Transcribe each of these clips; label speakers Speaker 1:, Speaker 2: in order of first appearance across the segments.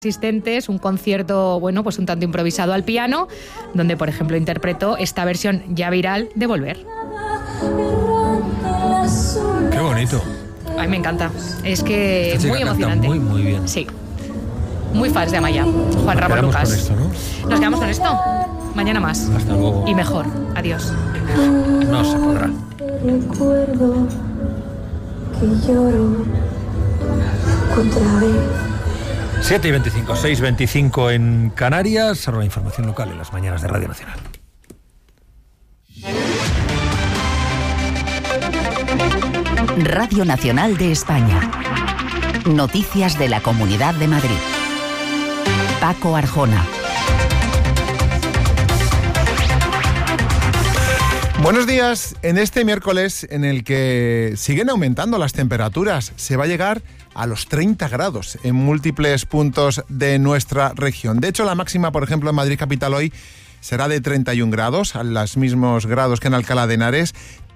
Speaker 1: asistentes, un concierto, bueno, pues un tanto improvisado al piano, donde, por ejemplo, interpretó esta versión ya viral de Volver.
Speaker 2: Qué bonito.
Speaker 1: A mí me encanta. Es que muy emocionante.
Speaker 2: Muy, muy bien.
Speaker 1: Sí. Muy fans de Amaya. Juan Ramón Lucas.
Speaker 2: Nos quedamos con esto, ¿no?
Speaker 1: Nos quedamos con esto. Mañana más.
Speaker 2: Hasta luego.
Speaker 1: Y mejor. Adiós.
Speaker 2: No se podrá.
Speaker 3: Recuerdo que lloro otra vez.
Speaker 2: 7:25, 6:25 en Canarias. Ahora la información local en las mañanas de Radio Nacional.
Speaker 4: Radio Nacional de España. Noticias de la Comunidad de Madrid. Paco Arjona.
Speaker 5: Buenos días. En este miércoles en el que siguen aumentando las temperaturas, se va a llegar a los 30 grados en múltiples puntos de nuestra región. De hecho, la máxima, por ejemplo, en Madrid capital hoy será de 31 grados, a los mismos grados que en Alcalá de Henares.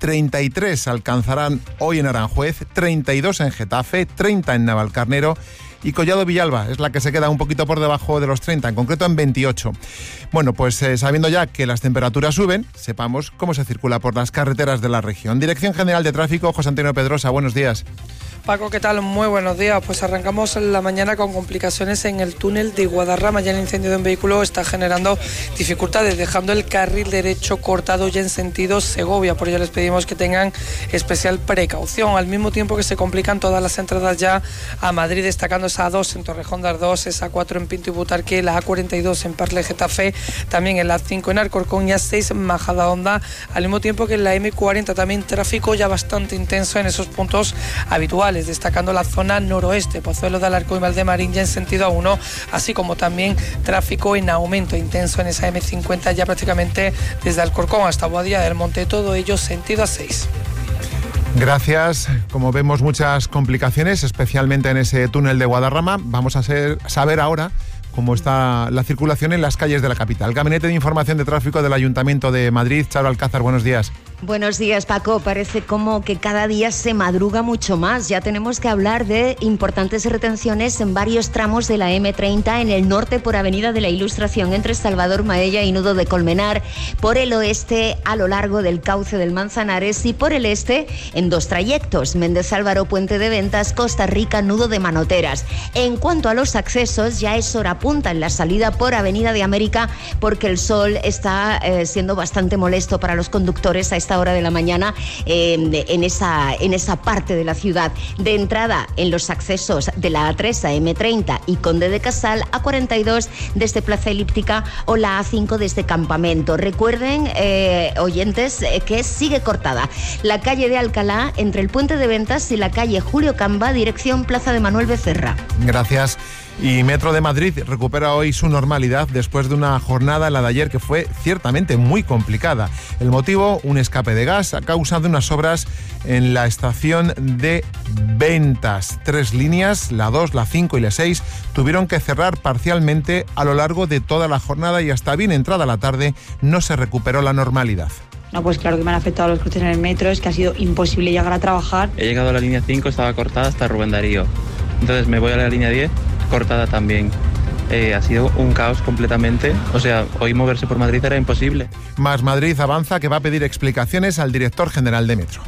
Speaker 5: 33 alcanzarán hoy en Aranjuez, 32 en Getafe, 30 en Navalcarnero y Collado Villalba es la que se queda un poquito por debajo de los 30, en concreto en 28. Bueno, pues sabiendo ya que las temperaturas suben, sepamos cómo se circula por las carreteras de la región. Dirección General de Tráfico, José Antonio Pedrosa, buenos días.
Speaker 6: Paco, ¿qué tal? Muy buenos días. Pues arrancamos la mañana con complicaciones en el túnel de Guadarrama. Ya el incendio de un vehículo está generando dificultades, dejando el carril derecho cortado ya en sentido Segovia. Por ello les pedimos que tengan especial precaución. Al mismo tiempo que se complican todas las entradas ya a Madrid, destacando esa A2 en Torrejón de Ardoz, esa A4 en Pinto y Butarque, la A42 en Parle Getafe, también en la A5 en Alcorcón y A6 en Majadahonda. Al mismo tiempo que en la M40 también tráfico ya bastante intenso en esos puntos habituales, destacando la zona noroeste, Pozuelo de Alarcón y Valdemarín ya en sentido A1, así como también tráfico en aumento intenso en esa M50 ya prácticamente desde Alcorcón hasta Boadilla del Monte, todo ello sentido A6.
Speaker 5: Gracias. Como vemos, muchas complicaciones, especialmente en ese túnel de Guadarrama. Vamos a saber ahora cómo está la circulación en las calles de la capital. Gabinete de Información de Tráfico del Ayuntamiento de Madrid. Charo Alcázar, buenos días.
Speaker 7: Buenos días, Paco. Parece como que cada día se madruga mucho más. Ya tenemos que hablar de importantes retenciones en varios tramos de la M30, en el norte por Avenida de la Ilustración entre Salvador Maella y Nudo de Colmenar, por el oeste a lo largo del cauce del Manzanares y por el este en dos trayectos, Méndez Álvaro, Puente de Ventas, Costa Rica, Nudo de Manoteras. En cuanto a los accesos, ya es hora punta en la salida por Avenida de América, porque el sol está siendo bastante molesto para los conductores a esta hora de la mañana en esa parte de la ciudad. De entrada en los accesos de la A3 a M30 y Conde de Casal, A42 desde Plaza Elíptica o la A5 desde Campamento. Recuerden, oyentes, que sigue cortada la calle de Alcalá entre el Puente de Ventas y la calle Julio Camba, dirección Plaza de Manuel Becerra.
Speaker 5: Gracias. Y Metro de Madrid recupera hoy su normalidad después de una jornada, la de ayer, que fue ciertamente muy complicada. El motivo, un escape de gas a causa de unas obras en la estación de Ventas. 3 líneas, la 2, la 5 y la 6, tuvieron que cerrar parcialmente a lo largo de toda la jornada y hasta bien entrada la tarde no se recuperó la normalidad.
Speaker 8: No, pues claro que me han afectado los coches en el metro, es que ha sido imposible llegar a trabajar.
Speaker 9: He llegado a la línea 5, estaba cortada hasta Rubén Darío. Entonces me voy a la línea 10, cortada también. Ha sido un caos completamente. O sea, hoy moverse por Madrid era imposible.
Speaker 5: Más Madrid avanza que va a pedir explicaciones al director general de Metro.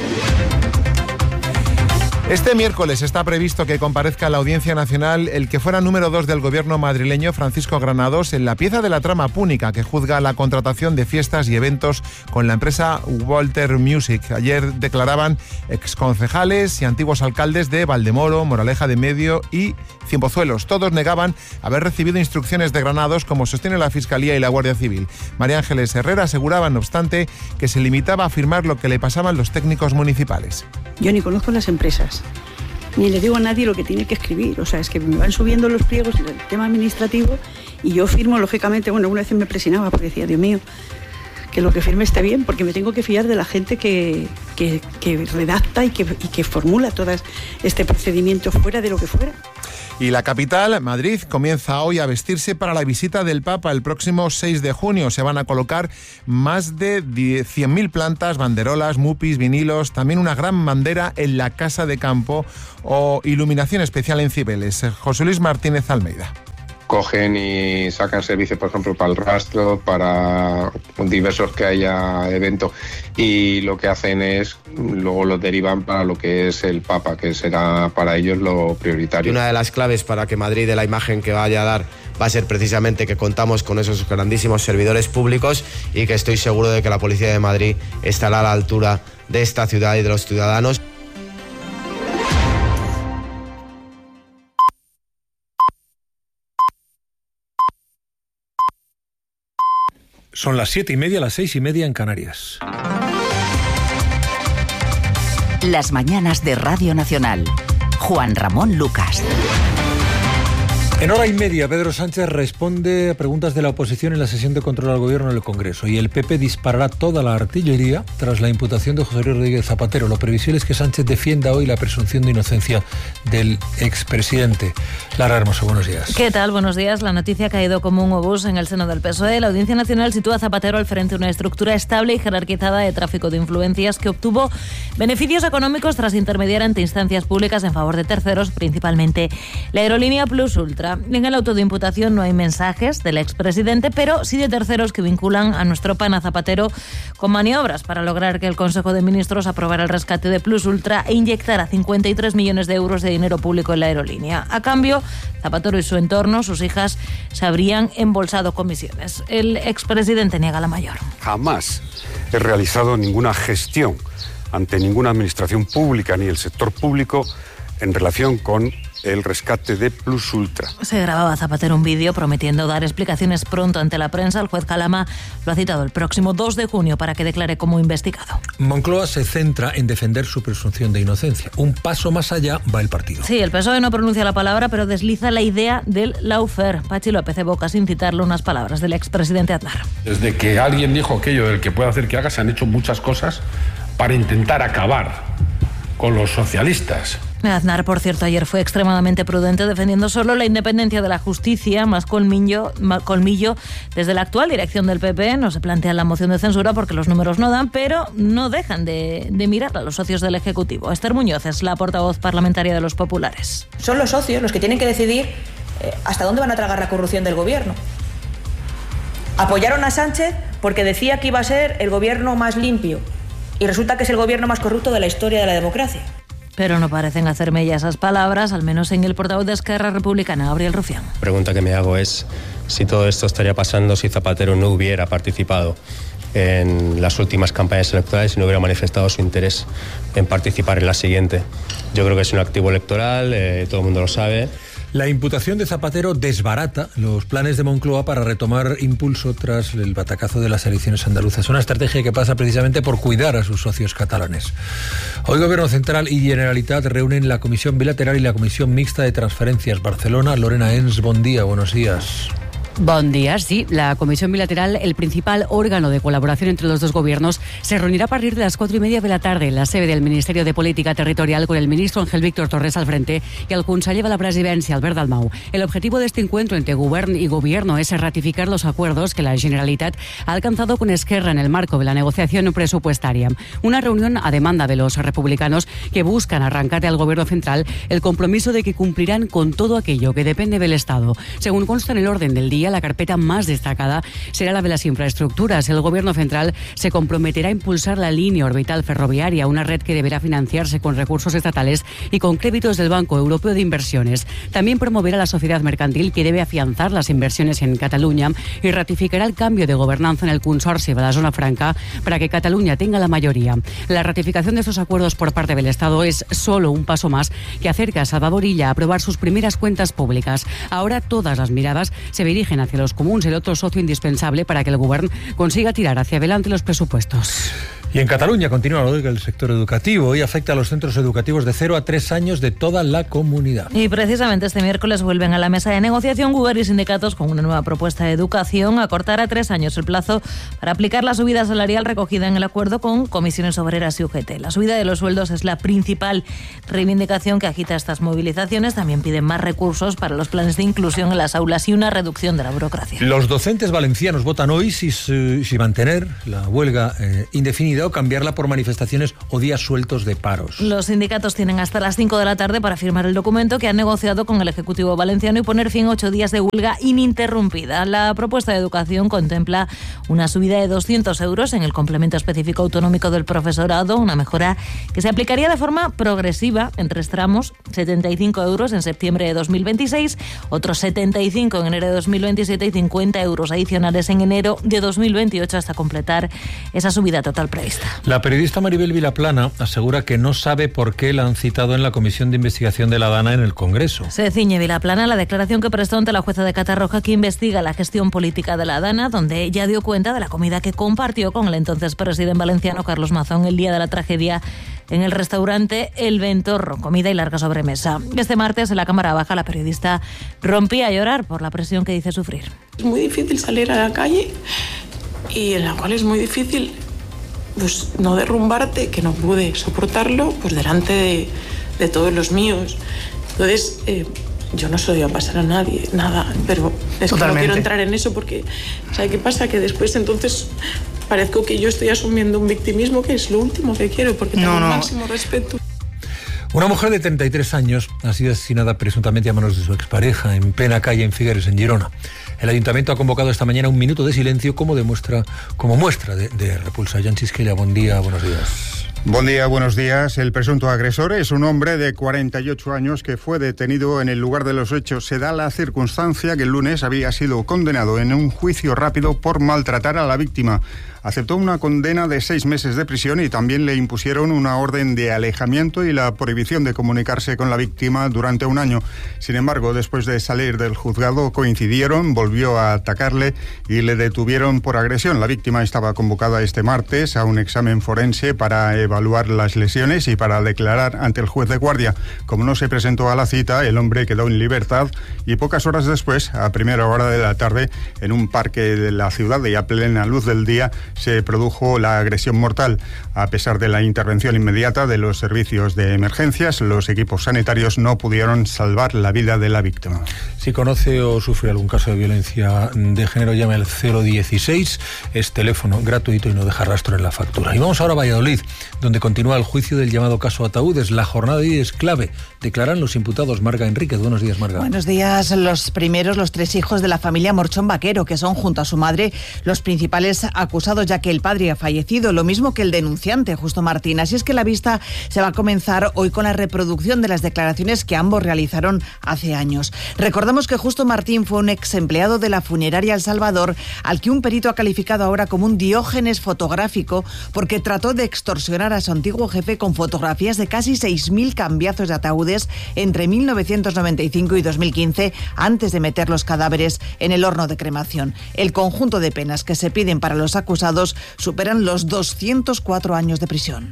Speaker 5: Este miércoles está previsto que comparezca a la Audiencia Nacional el que fuera número 2 del gobierno madrileño, Francisco Granados, en la pieza de la trama púnica que juzga la contratación de fiestas y eventos con la empresa Walter Music. Ayer declaraban exconcejales y antiguos alcaldes de Valdemoro, Moraleja de Medio y Cienpozuelos. Todos negaban haber recibido instrucciones de Granados, como sostiene la Fiscalía y la Guardia Civil. María Ángeles Herrera aseguraba, no obstante, que se limitaba a afirmar lo que le pasaban los técnicos municipales.
Speaker 10: Yo ni conozco las empresas, ni le digo a nadie lo que tiene que escribir. O sea, es que me van subiendo los pliegos del tema administrativo y yo firmo, lógicamente. Bueno, una vez me presionaba porque decía, Dios mío, lo que firme esté bien, porque me tengo que fiar de la gente que redacta y que formula todo este procedimiento fuera de lo que fuera.
Speaker 5: Y la capital, Madrid, comienza hoy a vestirse para la visita del Papa el próximo 6 de junio. Se van a colocar más de 100.000 plantas, banderolas, mupis, vinilos, también una gran bandera en la Casa de Campo o iluminación especial en Cibeles. José Luis Martínez Almeida.
Speaker 11: Cogen y sacan servicio, por ejemplo, para el rastro, para diversos que haya eventos, y lo que hacen es, luego lo derivan para lo que es el Papa, que será para ellos lo prioritario.
Speaker 12: Una de las claves para que Madrid dé la imagen que vaya a dar va a ser precisamente que contamos con esos grandísimos servidores públicos y que estoy seguro de que la Policía de Madrid estará a la altura de esta ciudad y de los ciudadanos.
Speaker 2: Son las 7:30, las 6:30 en Canarias.
Speaker 4: Las mañanas de Radio Nacional. Juan Ramón Lucas.
Speaker 2: En hora y media, Pedro Sánchez responde a preguntas de la oposición en la sesión de control al gobierno en el Congreso, y el PP disparará toda la artillería tras la imputación de José Luis Rodríguez Zapatero. Lo previsible es que Sánchez defienda hoy la presunción de inocencia del expresidente. Lara Hermoso, buenos días.
Speaker 13: ¿Qué tal? Buenos días. La noticia ha caído como un obús en el seno del PSOE. La Audiencia Nacional sitúa a Zapatero al frente de una estructura estable y jerarquizada de tráfico de influencias que obtuvo beneficios económicos tras intermediar ante instancias públicas en favor de terceros, principalmente la aerolínea Plus Ultra. En el auto de imputación no hay mensajes del expresidente, pero sí de terceros que vinculan a nuestro pana Zapatero con maniobras para lograr que el Consejo de Ministros aprobara el rescate de Plus Ultra e inyectara 53 millones de euros de dinero público en la aerolínea. A cambio, Zapatero y su entorno, sus hijas, se habrían embolsado comisiones. El expresidente niega la mayor.
Speaker 14: Jamás he realizado ninguna gestión ante ninguna administración pública ni el sector público en relación con el rescate de Plus Ultra.
Speaker 13: Se grababa Zapatero un vídeo prometiendo dar explicaciones pronto ante la prensa. El juez Calama lo ha citado el próximo 2 de junio para que declare como investigado.
Speaker 2: Moncloa se centra en defender su presunción de inocencia. Un paso más allá va el partido.
Speaker 13: Sí, el PSOE no pronuncia la palabra, pero desliza la idea del lawfare. Pachi López evoca sin citarlo unas palabras del expresidente Aznar.
Speaker 15: Desde que alguien dijo aquello del que puede hacer que haga, se han hecho muchas cosas para intentar acabar con los socialistas.
Speaker 13: Aznar, por cierto, ayer fue extremadamente prudente, defendiendo solo la independencia de la justicia, más colmillo desde la actual dirección del PP. No se plantea la moción de censura porque los números no dan, pero no dejan de mirar a los socios del Ejecutivo. Esther Muñoz es la portavoz parlamentaria de los populares.
Speaker 16: Son los socios los que tienen que decidir hasta dónde van a tragar la corrupción del gobierno. Apoyaron a Sánchez porque decía que iba a ser el gobierno más limpio y resulta que es el gobierno más corrupto de la historia de la democracia.
Speaker 13: Pero no parecen hacer mella esas palabras, al menos en el portavoz de Esquerra Republicana, Gabriel Rufián.
Speaker 17: La pregunta que me hago es si todo esto estaría pasando si Zapatero no hubiera participado en las últimas campañas electorales y no hubiera manifestado su interés en participar en la siguiente. Yo creo que es un activo electoral, todo el mundo lo sabe.
Speaker 2: La imputación de Zapatero desbarata los planes de Moncloa para retomar impulso tras el batacazo de las elecciones andaluzas. Una estrategia que pasa precisamente por cuidar a sus socios catalanes. Hoy Gobierno Central y Generalitat reúnen la Comisión Bilateral y la Comisión Mixta de Transferencias. Barcelona, Lorena Ens, buen día, buenos días.
Speaker 18: Buen día, sí. La Comisión Bilateral, el principal órgano de colaboración entre los dos gobiernos, se reunirá a partir de las 4:30 de la tarde en la sede del Ministerio de Política Territorial con el ministro Ángel Víctor Torres al frente y el conseller de la Presidencia, Albert Dalmau. El objetivo de este encuentro entre Govern y Gobierno es ratificar los acuerdos que la Generalitat ha alcanzado con Esquerra en el marco de la negociación presupuestaria. Una reunión a demanda de los republicanos que buscan arrancarle al Gobierno central el compromiso de que cumplirán con todo aquello que depende del Estado. Según consta en el orden del día, la carpeta más destacada será la de las infraestructuras. El Gobierno central se comprometerá a impulsar la línea orbital ferroviaria, una red que deberá financiarse con recursos estatales y con créditos del Banco Europeo de Inversiones. También promoverá la sociedad mercantil, que debe afianzar las inversiones en Cataluña, y ratificará el cambio de gobernanza en el Consorci de la Zona Franca para que Cataluña tenga la mayoría. La ratificación de estos acuerdos por parte del Estado es solo un paso más que acerca a Salvador Illa a aprobar sus primeras cuentas públicas. Ahora todas las miradas se dirigen hacia los comuns, el otro socio indispensable para que el Govern consiga tirar hacia adelante los presupuestos.
Speaker 2: Y en Cataluña continúa la huelga del sector educativo y afecta a los centros educativos de 0 a 3 años de toda la comunidad.
Speaker 13: Y precisamente este miércoles vuelven a la mesa de negociación Google y sindicatos con una nueva propuesta de educación, acortar a 3 años el plazo para aplicar la subida salarial recogida en el acuerdo con comisiones obreras y UGT. La subida de los sueldos es la principal reivindicación que agita estas movilizaciones. También piden más recursos para los planes de inclusión en las aulas y una reducción de la burocracia.
Speaker 2: Los docentes valencianos votan hoy si mantener la huelga indefinida o cambiarla por manifestaciones o días sueltos de paros.
Speaker 13: Los sindicatos tienen hasta las 5 de la tarde para firmar el documento que han negociado con el Ejecutivo valenciano y poner fin a 8 días de huelga ininterrumpida. La propuesta de educación contempla una subida de 200 euros en el complemento específico autonómico del profesorado, una mejora que se aplicaría de forma progresiva en 3 tramos, 75 euros en septiembre de 2026, otros 75 en enero de 2027 y 50 euros adicionales en enero de 2028 hasta completar esa subida total prevista.
Speaker 2: La periodista Maribel Vilaplana asegura que no sabe por qué la han citado en la Comisión de Investigación de la DANA en el Congreso.
Speaker 13: Se ciñe Vilaplana la declaración que prestó ante la jueza de Catarroja que investiga la gestión política de la DANA, donde ella dio cuenta de la comida que compartió con el entonces presidente valenciano Carlos Mazón el día de la tragedia en el restaurante El Ventorro, comida y larga sobremesa. Este martes en la Cámara Baja la periodista rompía a llorar por la presión que dice sufrir.
Speaker 19: Es muy difícil salir a la calle y en la cual es muy difícil pues no derrumbarte, que no pude soportarlo pues delante de todos los míos. Entonces yo no se lo iba a pasar a nadie, nada, pero es que no quiero entrar en eso porque ¿sabe qué pasa? Que después entonces parezco que yo estoy asumiendo un victimismo que es lo último que quiero porque tengo el máximo respeto.
Speaker 2: Una mujer de 33 años ha sido asesinada presuntamente a manos de su expareja en plena calle en Figueres, en Girona. El ayuntamiento ha convocado esta mañana un minuto de silencio como muestra de repulsa. Jan Chisquella, buen día, buenos días.
Speaker 20: Buen día, buenos días. El presunto agresor es un hombre de 48 años que fue detenido en el lugar de los hechos. Se da la circunstancia que el lunes había sido condenado en un juicio rápido por maltratar a la víctima. Aceptó una condena de 6 meses de prisión y también le impusieron una orden de alejamiento y la prohibición de comunicarse con la víctima durante 1 año. Sin embargo, después de salir del juzgado coincidieron, volvió a atacarle y le detuvieron por agresión. La víctima estaba convocada este martes a un examen forense para evaluar las lesiones y para declarar ante el juez de guardia. Como no se presentó a la cita, el hombre quedó en libertad y pocas horas después, a primera hora de la tarde, en un parque de la ciudad y a plena luz del día, se produjo la agresión mortal. A pesar de la intervención inmediata de los servicios de emergencias, los equipos sanitarios no pudieron salvar la vida de la víctima.
Speaker 2: Si conoce o sufre algún caso de violencia de género, llame al 016, es teléfono gratuito y no deja rastro en la factura. Y vamos ahora a Valladolid, donde continúa el juicio del llamado caso Ataúdes. La jornada de hoy es clave. Declaran los imputados. Marga Enríquez, buenos días, Marga.
Speaker 21: Buenos días. Los primeros, los 3 hijos de la familia Morchón Vaquero, que son, junto a su madre, los principales acusados, ya que el padre ha fallecido, lo mismo que el denunciante, Justo Martín. Así es que la vista se va a comenzar hoy con la reproducción de las declaraciones que ambos realizaron hace años. Recordamos que Justo Martín fue un ex empleado de la funeraria El Salvador, al que un perito ha calificado ahora como un Diógenes fotográfico, porque trató de extorsionar a su antiguo jefe con fotografías de casi 6.000 cambiazos de ataúdes entre 1995 y 2015, antes de meter los cadáveres en el horno de cremación. El conjunto de penas que se piden para los acusados superan los 204 años de prisión.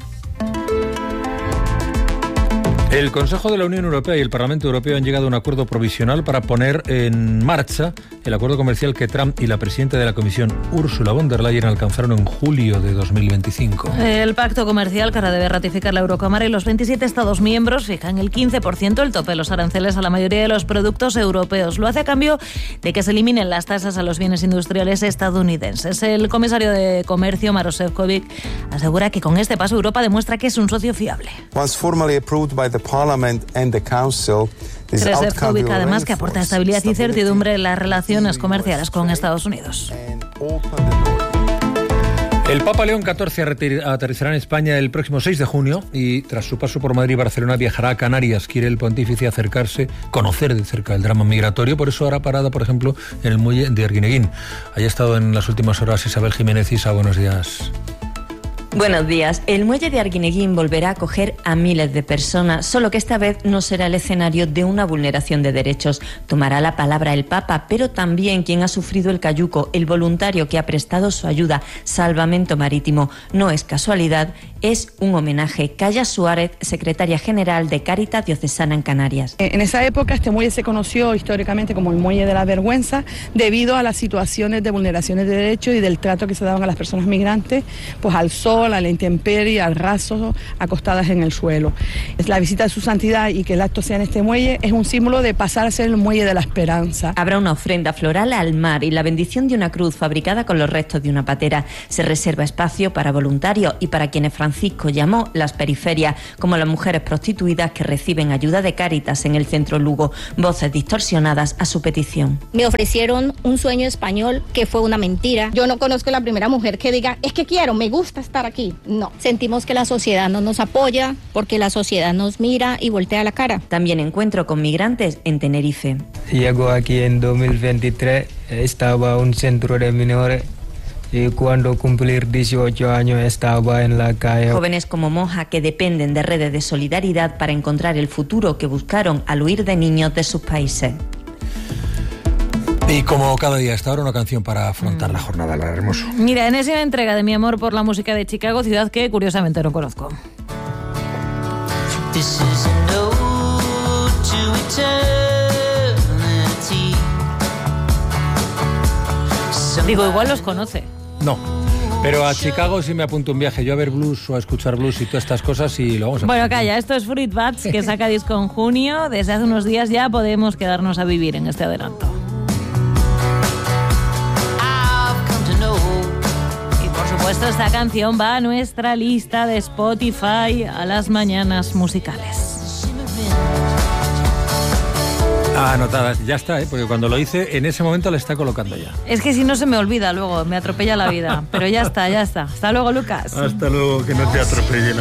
Speaker 2: El Consejo de la Unión Europea y el Parlamento Europeo han llegado a un acuerdo provisional para poner en marcha el acuerdo comercial que Trump y la presidenta de la Comisión, Ursula von der Leyen, alcanzaron en julio de 2025.
Speaker 13: El pacto comercial que ahora debe ratificar la Eurocámara y los 27 Estados miembros fijan el 15% el tope de los aranceles a la mayoría de los productos europeos. Lo hace a cambio de que se eliminen las tasas a los bienes industriales estadounidenses. El comisario de Comercio, Maroš Šefčovič, asegura que con este paso Europa demuestra que es un socio fiable.
Speaker 22: Once formally approved by the Parliament and the Council,
Speaker 13: Šefčovič además que aporta estabilidad y certidumbre en las relaciones comerciales con Estados Unidos.
Speaker 2: El Papa León XIV aterrizará en España el próximo 6 de junio y tras su paso por Madrid y Barcelona viajará a Canarias. Quiere el pontífice conocer de cerca el drama migratorio, por eso hará parada, por ejemplo, en el muelle de Arguineguín. Haya estado en las últimas horas Isabel Jiménez. Isa, buenos días.
Speaker 1: Buenos días. El muelle de Arguineguín volverá a acoger a miles de personas, solo que esta vez no será el escenario de una vulneración de derechos. Tomará la palabra el Papa, pero también quien ha sufrido el cayuco, el voluntario que ha prestado su ayuda, Salvamento Marítimo. No es casualidad, es un homenaje. Calla Suárez, secretaria general de Cáritas Diocesana en Canarias.
Speaker 3: En esa época este muelle se conoció históricamente como el muelle de la vergüenza debido a las situaciones de vulneraciones de derechos y del trato que se daban a las personas migrantes, pues al sol, a la intemperie, al raso, acostadas en el suelo. La visita de su santidad y que el acto sea en este muelle es un símbolo de pasar a ser el muelle de la esperanza.
Speaker 1: Habrá una ofrenda floral al mar y la bendición de una cruz fabricada con los restos de una patera. Se reserva espacio para voluntarios y para quienes Francisco llamó las periferias, como las mujeres prostituidas que reciben ayuda de Cáritas en el centro Lugo. Voces distorsionadas a su petición.
Speaker 23: Me ofrecieron un sueño español que fue una mentira. Yo no conozco la primera mujer que diga, es que quiero, me gusta estar aquí. No, sentimos que la sociedad no nos apoya porque la sociedad nos mira y voltea la cara.
Speaker 1: También encuentro con migrantes en Tenerife.
Speaker 24: Llegó aquí en 2023, estaba un centro de menores y cuando cumplir 18 años estaba en la calle.
Speaker 1: Jóvenes como Moja que dependen de redes de solidaridad para encontrar el futuro que buscaron al huir de niños de sus países.
Speaker 2: Y como cada día hasta ahora, una canción para afrontar la jornada, la hermoso.
Speaker 13: Mira, enésima entrega de Mi amor por la música de Chicago, ciudad que curiosamente no conozco. Digo, igual los conoce.
Speaker 2: No, pero a Chicago sí me apunto un viaje. Yo a ver blues o a escuchar blues y todas estas cosas y lo vamos a...
Speaker 13: Bueno, calla, esto es Fruit Bats, que saca disco en junio. Desde hace unos días ya podemos quedarnos a vivir en este adelanto. Por supuesto, esta canción va a nuestra lista de Spotify a las mañanas musicales.
Speaker 2: Anotada, ya está, porque cuando lo hice, en ese momento la está colocando ya.
Speaker 13: Es que si no se me olvida luego, me atropella la vida. Pero ya está, ya está. Hasta luego, Lucas.
Speaker 2: Hasta luego, que no te atropelle.